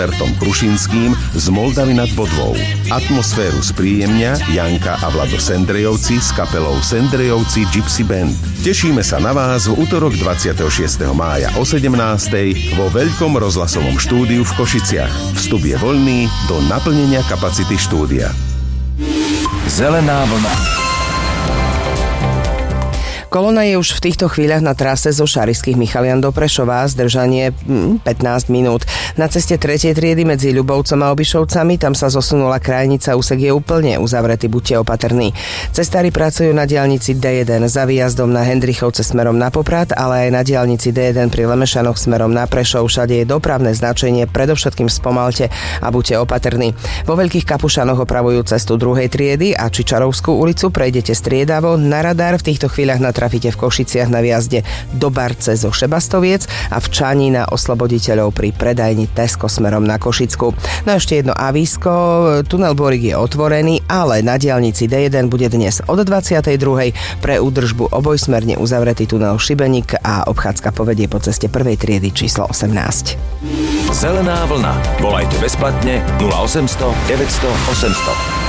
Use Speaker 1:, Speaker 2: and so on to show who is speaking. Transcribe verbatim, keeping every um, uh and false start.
Speaker 1: Bertom Krušinským z Moldavy nad Bodvou. Atmosféru spríjemňa Janka a Vlado Sendrejovci s kapelou Sendrejovci Gypsy Band. Tešíme sa na vás v utorok dvadsiateho šiesteho mája o sedemnástej vo veľkom rozhlasovom štúdiu v Košiciach. Vstup je voľný do naplnenia kapacity štúdia.
Speaker 2: Zelená vlna.
Speaker 3: Kolóna je už v týchto chvíľach na trase zo Šarišských Michalian do Prešova, zdržanie pätnásť minút. Na ceste tretej triedy medzi Ľubovcom a Obišovcami tam sa zosunula krajnica, úsek je úplne uzavretý, buďte opatrní. Cestári pracujú na diaľnici dé jeden za výjazdom na Hendrichovce smerom na Poprad, ale aj na diaľnici dé jeden pri Lemešanoch smerom na Prešov. Všade je dopravné značenie, predovšetkým spomalte a buďte opatrní. Vo Veľkých Kapušanoch opravujú cestu druhej triedy a Čičarovskú ulicu prejdete striedavo. Na radar v týchto chvíľach na trafíte v Košiciach na výjazde do Barce zo Šebastoviec a v Čani na Osloboditeľov pri predajni Tesco smerom na Košicku. No a ešte jedno avísko, tunel Borík je otvorený, ale na diaľnici dé jeden bude dnes od dvadsiatej druhej pre údržbu obojsmerne uzavretý tunel Šibeník a obchádzka povedie po ceste prvej triedy číslo osemnásť.
Speaker 2: Zelená vlna. Volajte bezplatne nula osemsto deväťsto osemsto.